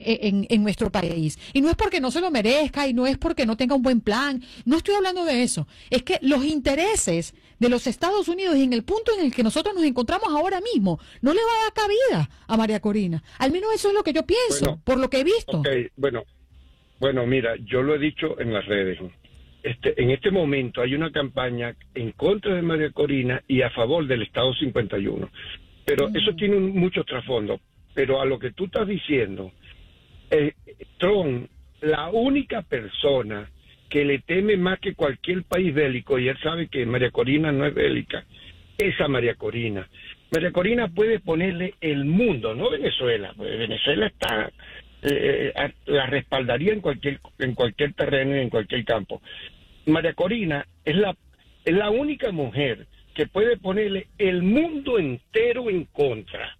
en nuestro país. Y no es porque no se lo merezca y no es porque no tenga un buen plan. No estoy hablando de eso. Es que los intereses de los Estados Unidos y en el punto en el que nosotros nos encontramos ahora mismo no le va a dar cabida a María Corina. Al menos eso es lo que yo pienso, Bueno, por lo que he visto. Okay, bueno, mira, yo lo he dicho en las redes. En este momento hay una campaña en contra de María Corina y a favor del Estado 51. Pero eso tiene mucho trasfondo. Pero a lo que tú estás diciendo, Trump, la única persona que le teme más que cualquier país bélico, y él sabe que María Corina no es bélica, es a María Corina. María Corina puede ponerle el mundo, no Venezuela. Venezuela está, la respaldaría en cualquier terreno y en cualquier campo. María Corina es la única mujer que puede ponerle el mundo entero en contra.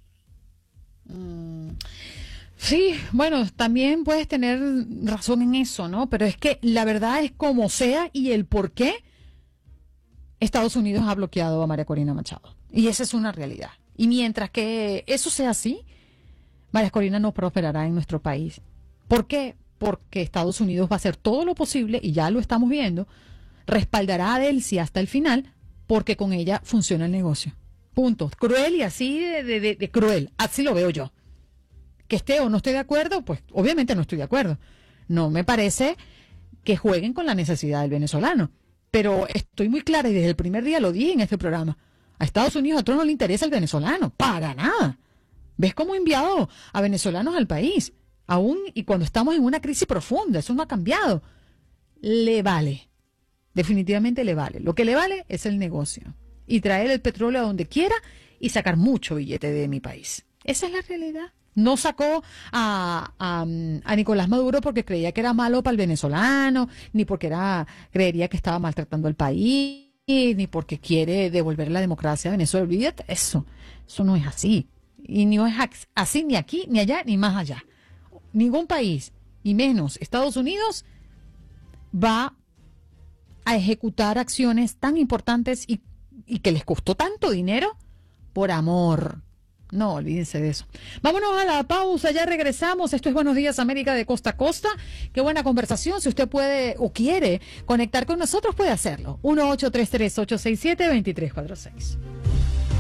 Sí, bueno, también puedes tener razón en eso, ¿no? Pero es que la verdad es como sea y el por qué Estados Unidos ha bloqueado a María Corina Machado. Y esa es una realidad. Y mientras que eso sea así, María Corina no prosperará en nuestro país. ¿Por qué? Porque Estados Unidos va a hacer todo lo posible, y ya lo estamos viendo, respaldará a Delcy hasta el final, porque con ella funciona el negocio. Punto. Cruel y así de cruel. Así lo veo yo. Que esté o no esté de acuerdo, pues obviamente no estoy de acuerdo. No me parece que jueguen con la necesidad del venezolano. Pero estoy muy clara y desde el primer día lo dije en este programa. A Estados Unidos, a otros no le interesa el venezolano. Para nada. ¿Ves cómo ha enviado a venezolanos al país? Aún y cuando estamos en una crisis profunda, eso no ha cambiado. Le vale. Definitivamente le vale. Lo que le vale es el negocio. Y traer el petróleo a donde quiera y sacar mucho billete de mi país. Esa es la realidad. No sacó a Nicolás Maduro porque creía que era malo para el venezolano, ni porque creería que estaba maltratando al país, ni porque quiere devolver la democracia a Venezuela. Olvídate eso. Eso no es así. Y no es así ni aquí, ni allá, ni más allá. Ningún país, y menos Estados Unidos, va a ejecutar acciones tan importantes y que les costó tanto dinero por amor. No, olvídense de eso. Vámonos a la pausa, ya regresamos. Esto es Buenos Días América de costa a costa. Qué buena conversación. Si usted puede o quiere conectar con nosotros, puede hacerlo. 1-833-867-2346.